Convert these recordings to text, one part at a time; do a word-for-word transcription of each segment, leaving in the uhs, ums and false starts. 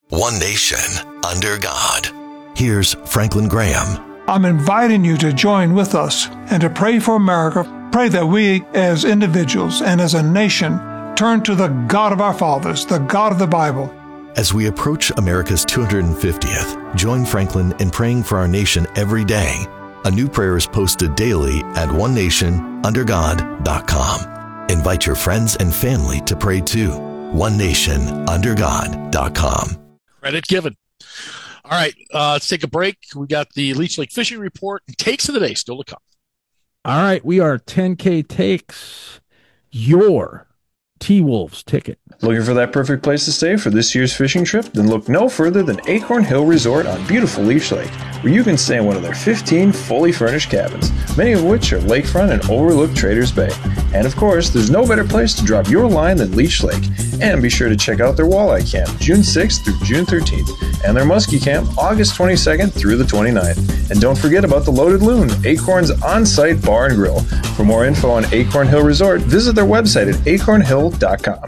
One nation, under God. Here's Franklin Graham. I'm inviting you to join with us and to pray for America. Pray that we, as individuals and as a nation, turn to the God of our fathers, the God of the Bible. As we approach America's two hundred fiftieth, join Franklin in praying for our nation every day. A new prayer is posted daily at one nation under god dot com. Invite your friends and family to pray too. one nation under god dot com. Credit given. All right, uh, let's take a break. We got the Leech Lake Fishing Report and takes of the day still to come. All right, we are ten K takes. Your T-Wolves ticket. Looking for that perfect place to stay for this year's fishing trip? Then look no further than Acorn Hill Resort on beautiful Leech Lake, where you can stay in one of their fifteen fully furnished cabins, many of which are lakefront and overlook Traders Bay. And of course, there's no better place to drop your line than Leech Lake. And be sure to check out their walleye camp, June sixth through June thirteenth, and their muskie camp, August twenty-second through the twenty-ninth. And don't forget about the Loaded Loon, Acorn's on-site bar and grill. For more info on Acorn Hill Resort, visit their website at acorn hill dot com.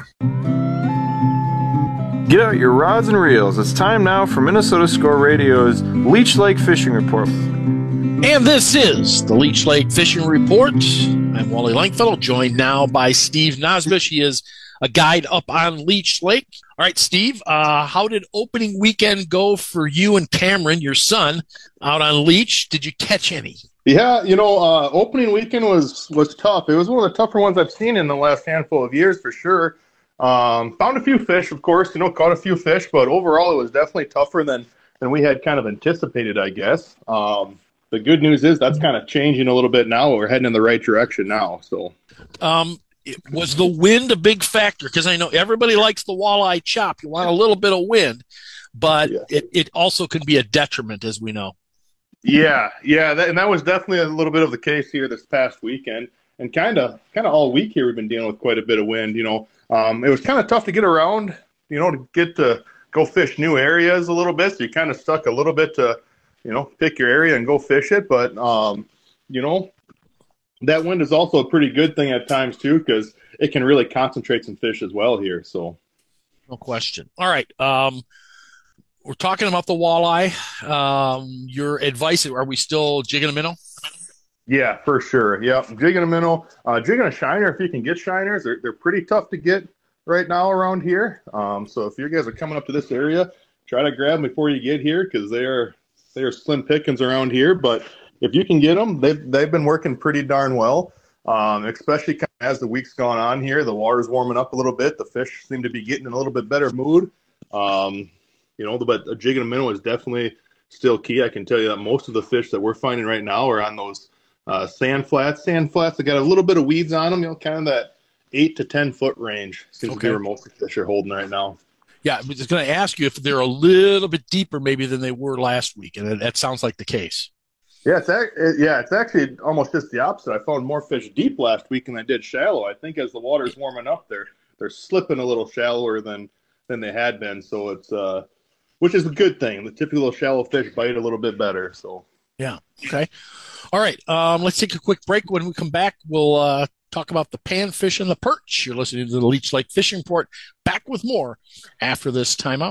Get out your rods and reels. It's time now for Minnesota Score Radio's Leech Lake Fishing Report. And this is the Leech Lake Fishing Report. I'm Wally Langfellow, joined now by Steve Nosbish. He is a guide up on Leech Lake. All right, Steve, uh, how did opening weekend go for you and Cameron, your son, out on Leech? Did you catch any? Yeah, you know, uh, opening weekend was, was tough. It was one of the tougher ones I've seen in the last handful of years for sure. Um, found a few fish, of course, you know, caught a few fish, but overall it was definitely tougher than, than we had kind of anticipated, I guess. Um, the good news is that's kind of changing a little bit now. We're heading in the right direction now. So, um, was the wind a big factor? Because I know everybody likes the walleye chop. You want a little bit of wind, but yeah. it, it also can be a detriment, as we know. Yeah, yeah, that, and that was definitely a little bit of the case here this past weekend. And kind of kind of all week here we've been dealing with quite a bit of wind, you know. Um, it was kind of tough to get around, you know, to get to go fish new areas a little bit. So you kind of stuck a little bit to, you know, pick your area and go fish it. But, um, you know, that wind is also a pretty good thing at times, too, because it can really concentrate some fish as well here. So, no question. All right. Um, we're talking about the walleye. Um, your advice, are we still jigging a minnow? Yeah, for sure. Yeah, jigging a minnow, uh, jigging a shiner if you can get shiners. They're they're pretty tough to get right now around here. Um, so if you guys are coming up to this area, try to grab them before you get here because they are they are slim pickings around here. But if you can get them, they've they've been working pretty darn well. Um, especially kind of as the week's gone on here, the water's warming up a little bit. The fish seem to be getting in a little bit better mood. Um, you know, but a jigging a minnow is definitely still key. I can tell you that most of the fish that we're finding right now are on those Uh, sand flats, sand flats that got a little bit of weeds on them, you know, kind of that eight to ten foot range. Seems okay. to be where most of the fish are holding right now. Yeah, I was going to ask you if they're a little bit deeper maybe than they were last week, and that sounds like the case. Yeah, it's it, yeah, it's actually almost just the opposite. I found more fish deep last week than I did shallow. I think as the water's warming up, they're they're slipping a little shallower than than they had been. So it's uh, which is a good thing. The typical shallow fish bite a little bit better. So yeah, okay. All right, um, let's take a quick break. When we come back, we'll uh, talk about the panfish and the perch. You're listening to the Leech Lake Fishing Report. Back with more after this timeout.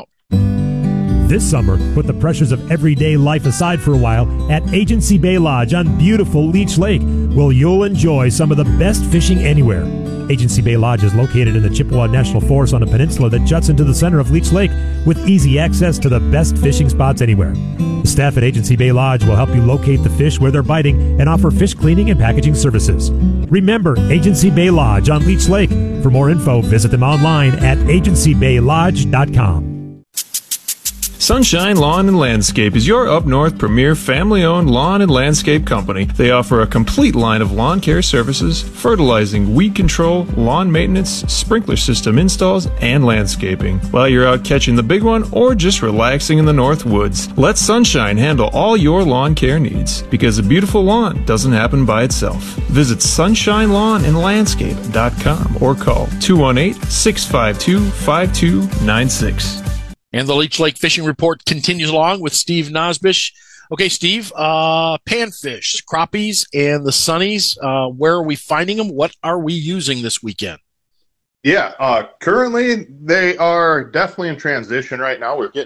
This summer, put the pressures of everyday life aside for a while at Agency Bay Lodge on beautiful Leech Lake, where you'll enjoy some of the best fishing anywhere. Agency Bay Lodge is located in the Chippewa National Forest on a peninsula that juts into the center of Leech Lake with easy access to the best fishing spots anywhere. The staff at Agency Bay Lodge will help you locate the fish where they're biting and offer fish cleaning and packaging services. Remember Agency Bay Lodge on Leech Lake. For more info, visit them online at agency bay lodge dot com. Sunshine Lawn and Landscape is your up north premier family-owned lawn and landscape company. They offer a complete line of lawn care services, fertilizing, weed control, lawn maintenance, sprinkler system installs, and landscaping. While you're out catching the big one or just relaxing in the North Woods, let Sunshine handle all your lawn care needs, because a beautiful lawn doesn't happen by itself. Visit sunshine lawn and landscape dot com or call two one eight, six five two, five two nine six. And the Leech Lake Fishing Report continues along with Steve Nosbish. Okay, Steve, uh, panfish, crappies, and the sunnies, uh, where are we finding them? What are we using this weekend? Yeah, uh, currently they are definitely in transition right now. We're getting